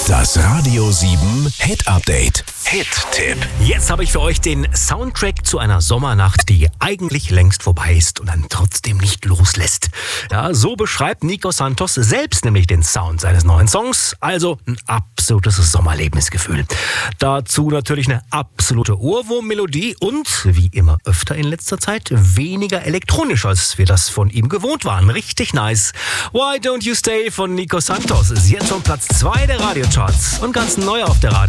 Das Radio 7 Hit Update. Hit-Tipp. Jetzt habe ich für euch den Soundtrack zu einer Sommernacht, die eigentlich längst vorbei ist und dann trotzdem nicht loslässt. Ja, so beschreibt Nico Santos selbst nämlich den Sound seines neuen Songs. Also ein absolutes Sommerlebensgefühl. Dazu natürlich eine absolute Ohrwurm-Melodie und, wie immer öfter in letzter Zeit, weniger elektronisch, als wir das von ihm gewohnt waren. Richtig nice. Why Don't You Stay von Nico Santos ist jetzt schon Platz 2 der Radiocharts und ganz neu auf der Radio